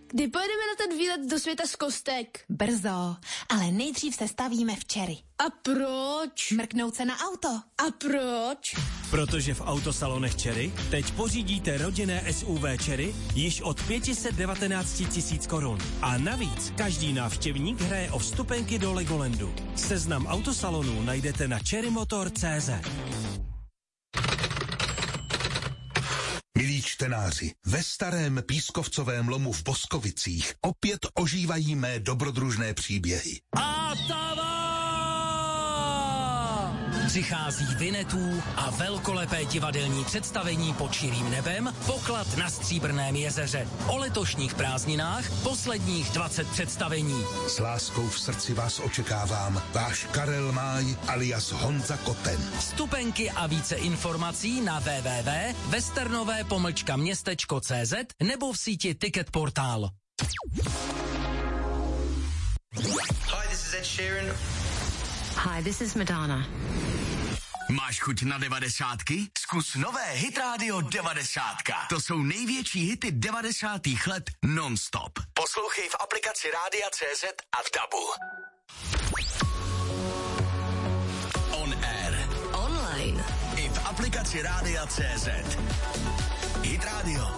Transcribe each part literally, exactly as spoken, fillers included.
kdy pojedeme na ten výlet do světa z kostek? Brzo, ale nejdřív se stavíme v Cherry. A proč? Mrknout se na auto. A proč? Protože v autosalonech Cherry teď pořídíte rodinné S U V Cherry již od pět set devatenáct tisíc korun. A navíc každý návštěvník hraje o vstupenky do Legolandu. Seznam autosalonů najdete na cherry motor tečka cé zet. Milí čtenáři, ve starém pískovcovém lomu v Boskovicích opět ožívají mé dobrodružné příběhy. A tava! Přichází Vinetů a velkolepé divadelní představení pod širým nebem, poklad na Stříbrném jezeře. O letošních prázdninách posledních dvacet představení. S láskou v srdci vás očekávám, váš Karel Máj alias Honza Koten. Vstupenky a více informací na w w w tečka westernové pomlčka městečko tečka cé zet nebo v síti Ticket Portál. Hi, this is Ed Sheeran. Hi, this is Madonna. Máš chuť na devadesátky? Zkus nové Hit Radio devadesátka. To jsou největší hity devadesátých let non-stop. Poslouchej v aplikaci Rádia tečka cé zet a v dabu. On air. Online. I v aplikaci Rádia tečka cé zet. Hit Radio.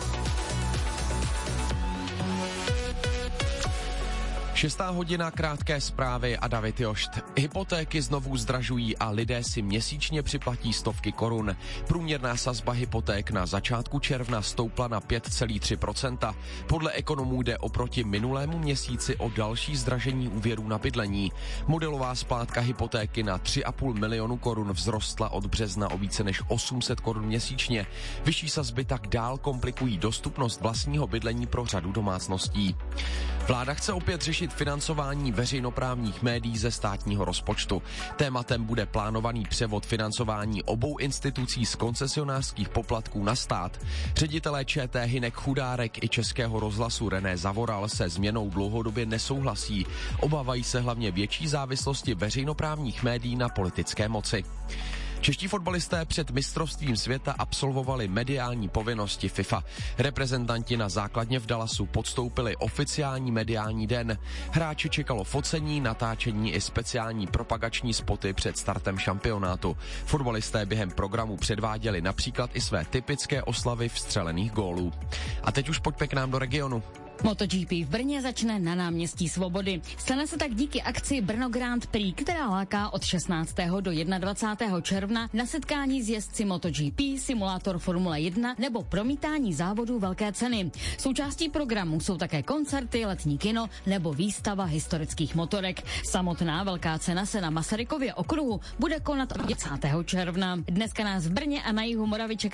Šestá hodina, krátké zprávy a David Jošt. Hypotéky znovu zdražují a lidé si měsíčně připlatí stovky korun. Průměrná sazba hypoték na začátku června stoupla na pět celá tři procenta. Podle ekonomů jde oproti minulému měsíci o další zdražení úvěrů na bydlení. Modelová splátka hypotéky na tři a půl milionu korun vzrostla od března o více než osm set korun měsíčně. Vyšší sazby tak dál komplikují dostupnost vlastního bydlení pro řadu domácností. Vláda chce opět řešit financování veřejnoprávních médií ze státního rozpočtu. Tématem bude plánovaný převod financování obou institucí z koncesionářských poplatků na stát. Ředitelé ČT Hynek Chudárek i Českého rozhlasu René Zavoral se změnou dlouhodobě nesouhlasí. Obávají se hlavně větší závislosti veřejnoprávních médií na politické moci. Čeští fotbalisté před mistrovstvím světa absolvovali mediální povinnosti FIFA. Reprezentanti na základně v Dallasu podstoupili oficiální mediální den. Hráči čekalo focení, natáčení i speciální propagační spoty před startem šampionátu. Fotbalisté během programu předváděli například i své typické oslavy vstřelených gólů. A teď už pojďme k nám do regionu. MotoGP v Brně začne na náměstí Svobody. Stane se tak díky akci Brno Grand Prix, která láká od šestnáctého do dvacátého prvního června na setkání s jezdci MotoGP, simulátor Formule jedna nebo promítání závodů velké ceny. Součástí programu jsou také koncerty, letní kino nebo výstava historických motorek. Samotná velká cena se na Masarykově okruhu bude konat od dvacátého června. Dneska nás v Brně a na jihu Moravy čeká